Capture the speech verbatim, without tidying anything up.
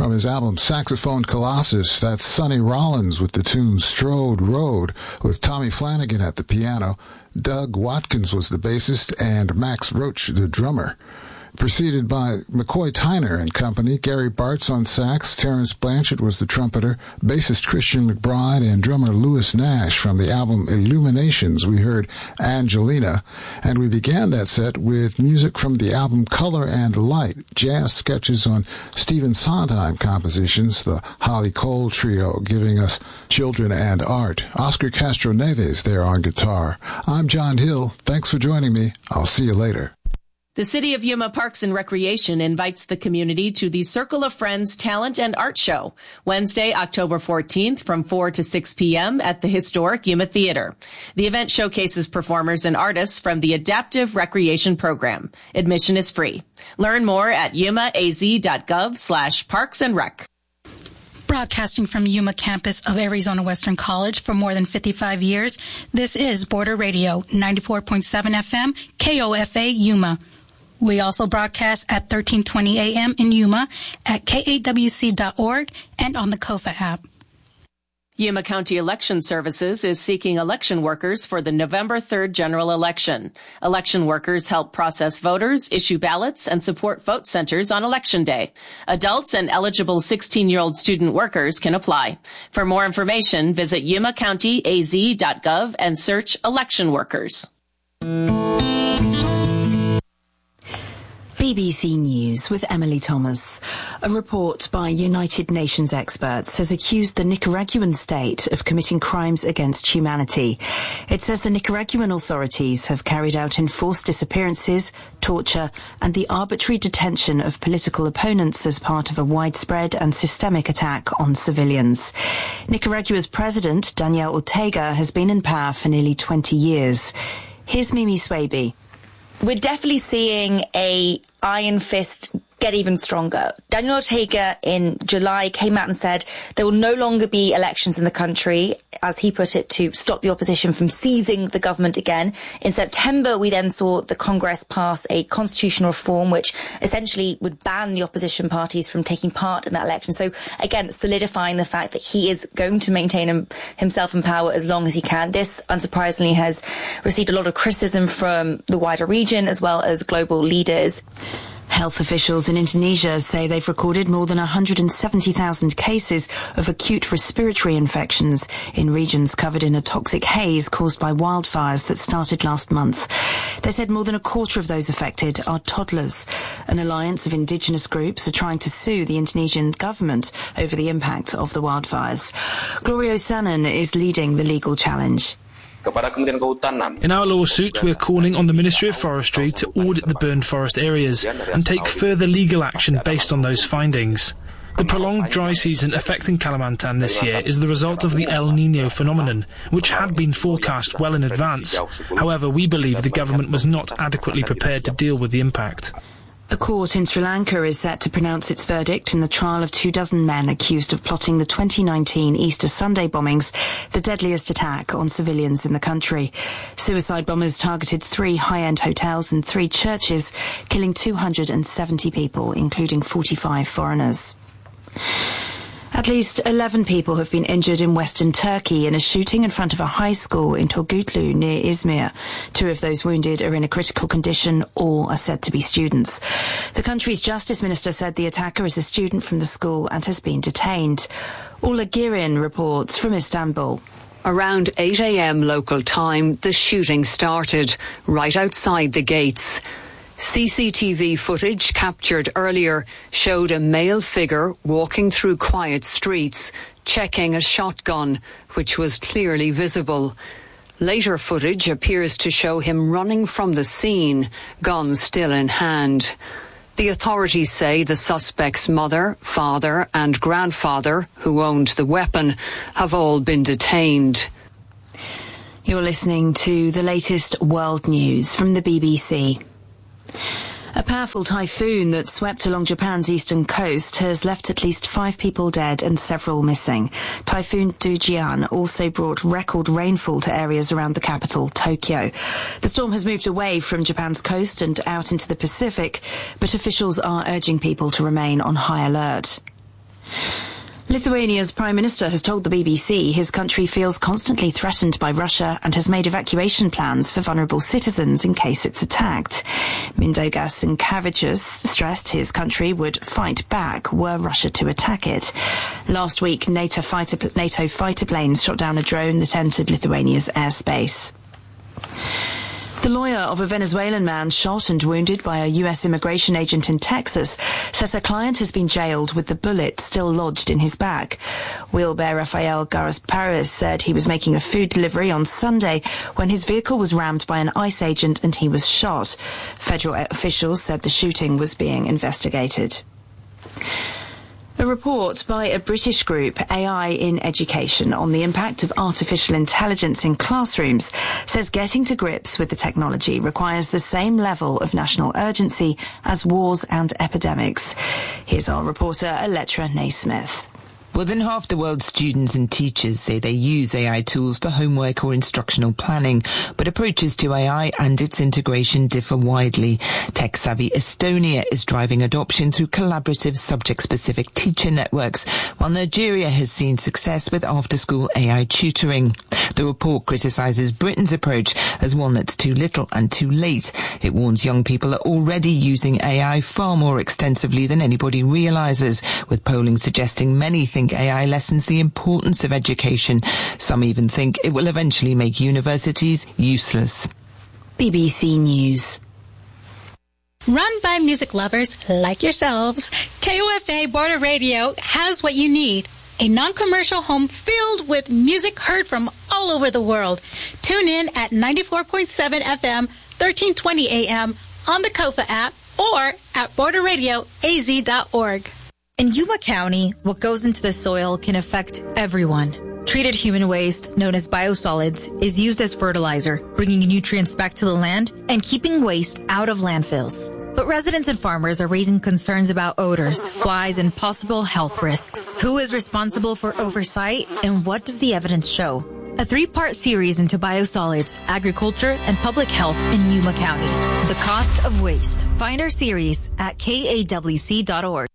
From his album Saxophone Colossus, that's Sonny Rollins with the tune Strode Road, with Tommy Flanagan at the piano. Doug Watkins was the bassist, and Max Roach the drummer. Preceded by McCoy Tyner and company, Gary Bartz on sax, Terrence Blanchard was the trumpeter, bassist Christian McBride, and drummer Lewis Nash. From the album Illuminations, we heard Angelina, and we began that set with music from the album Color and Light, jazz sketches on Stephen Sondheim compositions, the Holly Cole Trio giving us Children and Art. Oscar Castro Neves there on guitar. I'm John Hill. Thanks for joining me. I'll see you later. The City of Yuma Parks and Recreation invites the community to the Circle of Friends Talent and Art Show, Wednesday, October fourteenth from four to six p.m. at the historic Yuma Theater. The event showcases performers and artists from the Adaptive Recreation Program. Admission is free. Learn more at yumaaz.gov slash parks and rec. Broadcasting from Yuma campus of Arizona Western College for more than fifty-five years, this is Border Radio, ninety-four point seven F M, K O F A Yuma. We also broadcast at thirteen twenty A M in Yuma, at K A W C dot org, and on the Kofa app. Yuma County Election Services is seeking election workers for the November third general election. Election workers help process voters, issue ballots, and support vote centers on Election Day. Adults and eligible sixteen-year-old student workers can apply. For more information, visit yuma county a z dot gov and search election workers. B B C News with Emily Thomas. A report by United Nations experts has accused the Nicaraguan state of committing crimes against humanity. It says the Nicaraguan authorities have carried out enforced disappearances, torture, and the arbitrary detention of political opponents as part of a widespread and systemic attack on civilians. Nicaragua's president, Daniel Ortega, has been in power for nearly twenty years. Here's Mimi Swaby. We're definitely seeing a iron fist get even stronger. Daniel Ortega in July came out and said there will no longer be elections in the country, as he put it, to stop the opposition from seizing the government again. In September, we then saw the Congress pass a constitutional reform which essentially would ban the opposition parties from taking part in that election. So again, solidifying the fact that he is going to maintain him, himself in power as long as he can. This, unsurprisingly, has received a lot of criticism from the wider region as well as global leaders. Health officials in Indonesia say they've recorded more than one hundred seventy thousand cases of acute respiratory infections in regions covered in a toxic haze caused by wildfires that started last month. They said more than a quarter of those affected are toddlers. An alliance of indigenous groups are trying to sue the Indonesian government over the impact of the wildfires. Gloria Sanan is leading the legal challenge. In our lawsuit, we're calling on the Ministry of Forestry to audit the burned forest areas and take further legal action based on those findings. The prolonged dry season affecting Kalimantan this year is the result of the El Niño phenomenon, which had been forecast well in advance. However, we believe the government was not adequately prepared to deal with the impact. A court in Sri Lanka is set to pronounce its verdict in the trial of two dozen men accused of plotting the twenty nineteen Easter Sunday bombings, the deadliest attack on civilians in the country. Suicide bombers targeted three high-end hotels and three churches, killing two hundred seventy people, including forty-five foreigners. At least eleven people have been injured in western Turkey in a shooting in front of a high school in Turgutlu near Izmir. Two of those wounded are in a critical condition. All are said to be students. The country's justice minister said the attacker is a student from the school and has been detained. Ola Girin reports from Istanbul. Around eight a m local time, the shooting started right outside the gates. C C T V footage captured earlier showed a male figure walking through quiet streets, checking a shotgun, which was clearly visible. Later footage appears to show him running from the scene, gun still in hand. The authorities say the suspect's mother, father and grandfather, who owned the weapon, have all been detained. You're listening to the latest world news from the B B C. A powerful typhoon that swept along Japan's eastern coast has left at least five people dead and several missing. Typhoon Dujian also brought record rainfall to areas around the capital, Tokyo. The storm has moved away from Japan's coast and out into the Pacific, but officials are urging people to remain on high alert. Lithuania's Prime Minister has told the B B C his country feels constantly threatened by Russia and has made evacuation plans for vulnerable citizens in case it's attacked. Mindaugas Sinkevičius stressed his country would fight back were Russia to attack it. Last week, NATO fighter, NATO fighter planes shot down a drone that entered Lithuania's airspace. The lawyer of a Venezuelan man shot and wounded by a U S immigration agent in Texas says her client has been jailed with the bullet still lodged in his back. Wheelbear Rafael Garas-Paris said he was making a food delivery on Sunday when his vehicle was rammed by an ICE agent and he was shot. Federal officials said the shooting was being investigated. A report by a British group, A I in Education, on the impact of artificial intelligence in classrooms says getting to grips with the technology requires the same level of national urgency as wars and epidemics. Here's our reporter, Alletra Naismith. More than half the world's students and teachers say they use A I tools for homework or instructional planning, but approaches to A I and its integration differ widely. Tech-savvy Estonia is driving adoption through collaborative subject-specific teacher networks, while Nigeria has seen success with after-school A I tutoring. The report criticises Britain's approach as one that's too little and too late. It warns young people are already using A I far more extensively than anybody realises, with polling suggesting many think A I lessens the importance of education. Some even think it will eventually make universities useless. B B C News. Run by music lovers like yourselves, K O F A Border Radio has what you need. A non-commercial home filled with music heard from all over the world. Tune in at ninety-four point seven F M, thirteen twenty A M on the Kofa app or at border radio a z dot org. In Yuma County, what goes into the soil can affect everyone. Treated human waste, known as biosolids, is used as fertilizer, bringing nutrients back to the land and keeping waste out of landfills. But residents and farmers are raising concerns about odors, flies, and possible health risks. Who is responsible for oversight, and what does the evidence show? A three-part series into biosolids, agriculture, and public health in Yuma County. The Cost of Waste. Find our series at K A W C dot org.